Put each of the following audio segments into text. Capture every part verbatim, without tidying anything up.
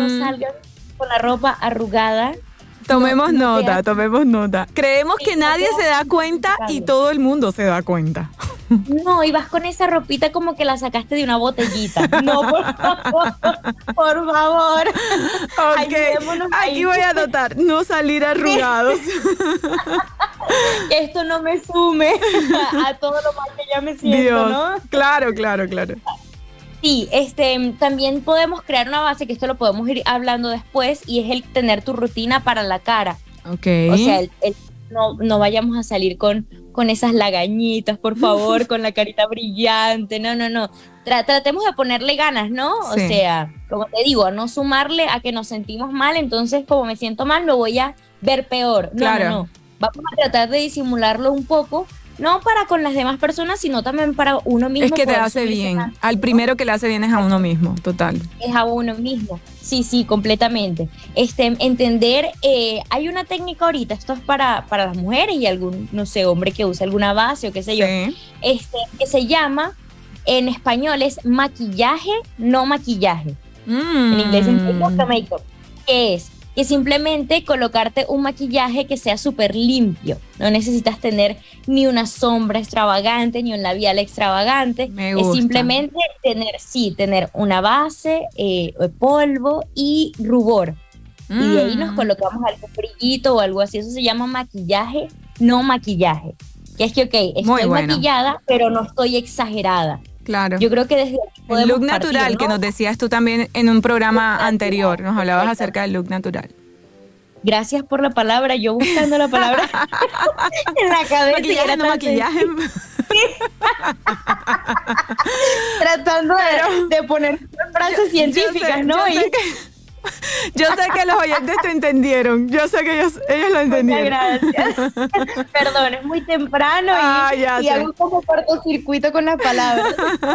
no salgan con la ropa arrugada. Tomemos no, no nota, tomemos nota. Creemos sí, que nadie no se da cuenta y todo el mundo se da cuenta. No, y vas con esa ropita como que la sacaste de una botellita. No, por favor, por favor. Ok, aquí voy a anotar, no salir arrugados. Que esto no me sume a, a todo lo mal que ya me siento, Dios, ¿no? claro, claro, claro. Sí, este, también podemos crear una base, que esto lo podemos ir hablando después, y es el tener tu rutina para la cara. Ok. O sea, el, el, no, no vayamos a salir con, con esas lagañitas, por favor, con la carita brillante. No, no, no. Tra- tratemos de ponerle ganas, ¿no? Sí. O sea, como te digo, a no sumarle a que nos sentimos mal, entonces como me siento mal, me voy a ver peor. No, Claro. no, no. Vamos a tratar de disimularlo un poco, no para con las demás personas, sino también para uno mismo. Es que te poder hace subirse bien. más, Al ¿no? primero que le hace bien es a uno mismo, total. Es a uno mismo. Sí, sí, completamente. Este, entender, eh, hay una técnica ahorita, esto es para, para las mujeres y algún, no sé, hombre que use alguna base o qué sé Sí. yo, este, que se llama, en español es maquillaje, no maquillaje. Mm. En inglés es makeup, makeup. ¿Qué es? Que simplemente colocarte un maquillaje que sea súper limpio. No necesitas tener ni una sombra extravagante, ni un labial extravagante. Me Es gusta. simplemente tener, sí, tener una base, eh, polvo y rubor. Mm. Y de ahí nos colocamos algún brillito o algo así. Eso se llama maquillaje, no maquillaje. Que es que, ok, Muy estoy bueno. maquillada, pero no estoy exagerada. Claro. Yo creo que desde aquí El podemos look partir, natural, ¿no? que nos decías tú también en un programa Look anterior, natural, nos hablabas perfecto. acerca del look natural. Gracias por la palabra, yo buscando la palabra en la cabeza. y Maquillaje, era no tan maquillaje. sencillo, tratando de, de poner frases científicas, yo sé, ¿no? Yo Y sé, que, yo sé que los oyentes te entendieron. Yo sé que ellos, ellos lo muchas entendieron. gracias. Perdón, es muy temprano y, Ah, ya y sé. hago como cortocircuito con las palabras.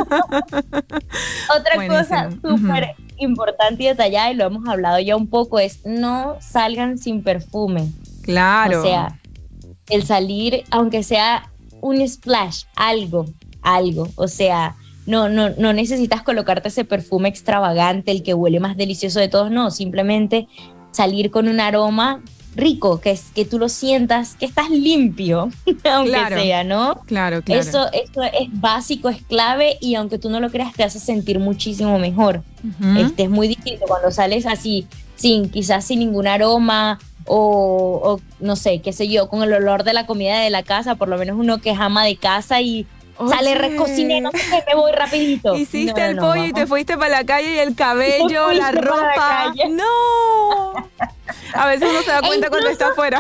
Otra Buenísimo. cosa súper Ujú. importante y detallada, y lo hemos hablado ya un poco, es no salgan sin perfume. Claro. O sea, el salir, aunque sea un splash, algo, algo. O sea, no, no, no necesitas colocarte ese perfume extravagante, el que huele más delicioso de todos, no. Simplemente salir con un aroma rico, que es que tú lo sientas, que estás limpio, aunque Claro. sea, ¿no? Claro, claro. Eso, eso es básico, es clave, y aunque tú no lo creas, te hace sentir muchísimo mejor. Ujú. Este es muy distinto cuando sales así, sin, quizás sin ningún aroma, o, o no sé, qué sé yo, con el olor de la comida de la casa, por lo menos uno que es ama de casa y sale Oye. recociné, no sé qué, me voy rapidito. Hiciste No, no, el no, pollo y vamos. te fuiste para la calle y el cabello, Te la fuiste para la ropa. calle. No. A veces uno se da E cuenta cuando incluso- está afuera.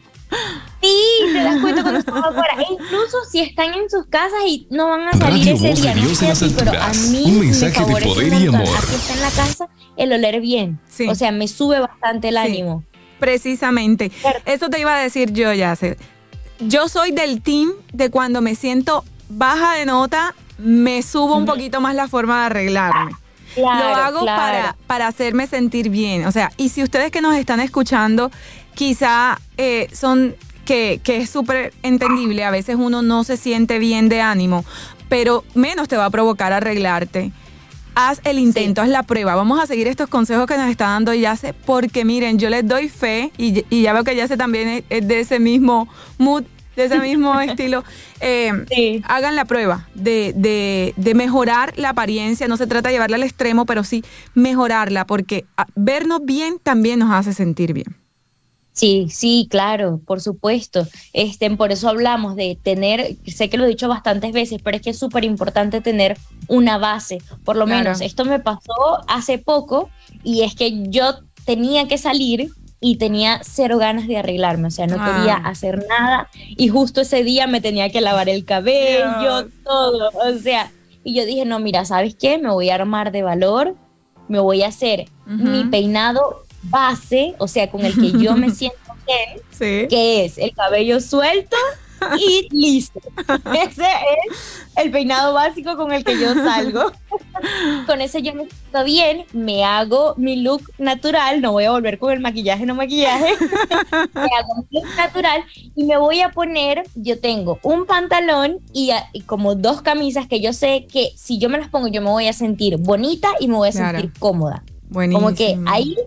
Sí, te das cuenta cuando estás afuera. E incluso si están en sus casas y no van a salir Radio ese Voz día, de no Dios sé en a las ti, pero a alturas. mí Un me mensaje de favorece poder un y montón. amor. Aquí está en la casa, el oler bien. Sí. O sea, me sube bastante el Sí. ánimo. Precisamente. Cierto. Eso te iba a decir yo, ya sé. Yo soy del team de cuando me siento baja de nota, me subo un Ujú. poquito más la forma de arreglarme. Claro, Lo hago claro. para, para hacerme sentir bien. O sea, y si ustedes que nos están escuchando, quizá eh, son que, que es súper entendible, a veces uno no se siente bien de ánimo, pero menos te va a provocar arreglarte. Haz el intento, Sí. haz la prueba. Vamos a seguir estos consejos que nos está dando Yace, porque miren, yo les doy fe, y, y ya veo que Yace también es, es de ese mismo mood, de ese mismo estilo. Eh, Sí. Hagan la prueba de, de, de mejorar la apariencia. No se trata de llevarla al extremo, pero sí mejorarla, porque ah, vernos bien también nos hace sentir bien. Sí, sí, claro, por supuesto. Este, por eso hablamos de tener, sé que lo he dicho bastantes veces, pero es que es súper importante tener una base. Por lo Claro. menos, esto me pasó hace poco, y es que yo tenía que salir y tenía cero ganas de arreglarme, o sea, no Ah. quería hacer nada, y justo ese día me tenía que lavar el cabello, Dios. todo, o sea, y yo dije, no, mira, ¿sabes qué? Me voy a armar de valor, me voy a hacer Ujú. mi peinado base, o sea, con el que yo me siento bien, Sí. que es el cabello suelto y listo. Ese es el peinado básico con el que yo salgo. Con ese yo me siento bien, me hago mi look natural, no voy a volver con el maquillaje, no maquillaje, me hago mi look natural y me voy a poner, yo tengo un pantalón y, a- y como dos camisas que yo sé que si yo me las pongo yo me voy a sentir bonita y me voy a Claro. sentir cómoda. Buenísimo. Como que ahí